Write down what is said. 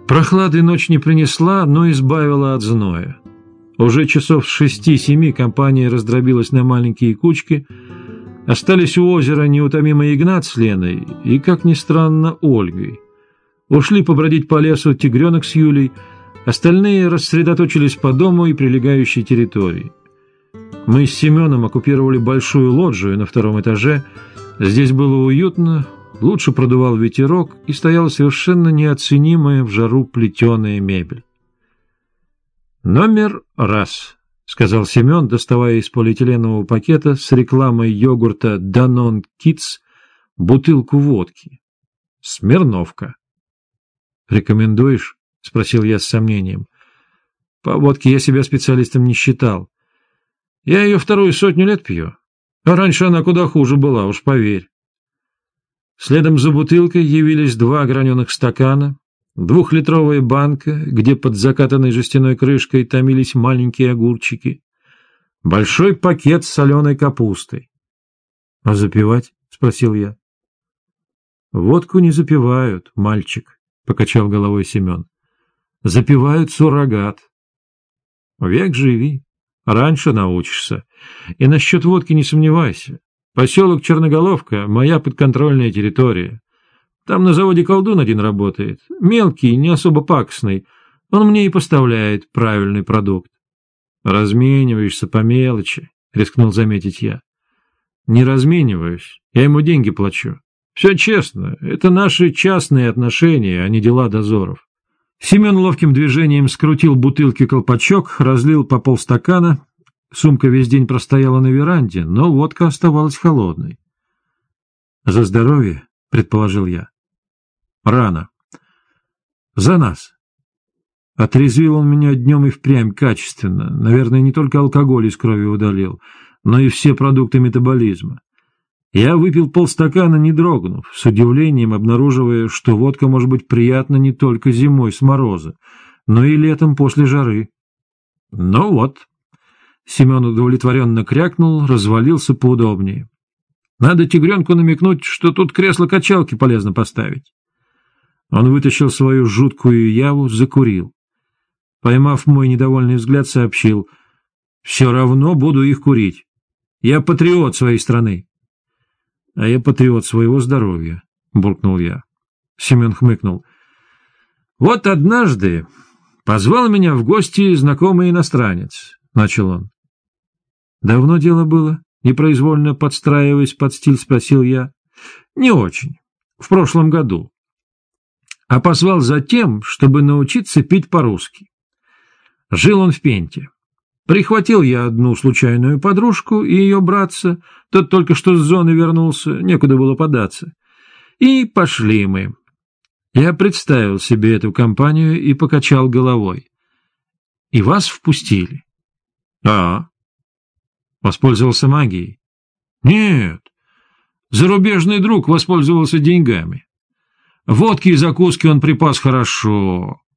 Прохлады ночь не принесла, но избавила от зноя. Уже часов с 6-7 компания раздробилась на маленькие кучки. Остались у озера неутомимый Игнат с Леной и, как ни странно, Ольгой. Ушли побродить по лесу Тигренок с Юлей, остальные рассредоточились по дому и прилегающей территории. Мы с Семеном оккупировали большую лоджию на 2-м этаже. Здесь было уютно, лучше продувал ветерок и стояла совершенно неоценимая в жару плетеная мебель. «Номер раз», — сказал Семен, доставая из полиэтиленового пакета с рекламой йогурта «Данон Кидс» бутылку водки. «Смирновка». «Рекомендуешь?» — спросил я с сомнением. «По водке я себя специалистом не считал. Я ее 2-ю сотню лет пью, а раньше она куда хуже была, уж поверь». Следом за бутылкой явились 2 граненых стакана, 2-литровая банка, где под закатанной жестяной крышкой томились маленькие огурчики, большой пакет с соленой капустой. — А запивать? — спросил я. — Водку не запивают, мальчик, — покачал головой Семен. — Запивают суррогат. Век живи, раньше научишься. И насчет водки не сомневайся. Поселок Черноголовка — моя подконтрольная территория. Там на заводе колдун один работает, мелкий, не особо пакостный. Он мне и поставляет правильный продукт. Размениваешься по мелочи, рискнул заметить я. Не размениваюсь, я ему деньги плачу. Все честно, это наши частные отношения, а не дела дозоров. Семен ловким движением скрутил бутылки колпачок, разлил по полстакана. Сумка весь день простояла на веранде, но водка оставалась холодной. За здоровье, предположил я. Рано. За нас. Отрезвил он меня днем и впрямь качественно. Наверное, не только алкоголь из крови удалил, но и все продукты метаболизма. Я выпил полстакана, не дрогнув, с удивлением обнаруживая, что водка может быть приятна не только зимой с мороза, но и летом после жары. Ну вот. Семен удовлетворенно крякнул, развалился поудобнее. Надо тигренку намекнуть, что тут кресло-качалки полезно поставить. Он вытащил свою жуткую яву, закурил. Поймав мой недовольный взгляд, сообщил: «Все равно буду их курить. Я патриот своей страны». «А я патриот своего здоровья», — буркнул я. Семен хмыкнул. «Вот однажды позвал меня в гости знакомый иностранец», — начал он. «Давно дело было?» — непроизвольно подстраиваясь под стиль, спросил я. «Не очень. В прошлом году. А позвал за тем, чтобы научиться пить по-русски. Жил он в Пенте. Прихватил я одну случайную подружку и ее братца, тот только что с зоны вернулся, некуда было податься. И пошли мы. Я представил себе эту компанию и покачал головой. И вас впустили». «А? Воспользовался магией?» «Нет. Зарубежный друг воспользовался деньгами. Водки и закуски он припас хорошо.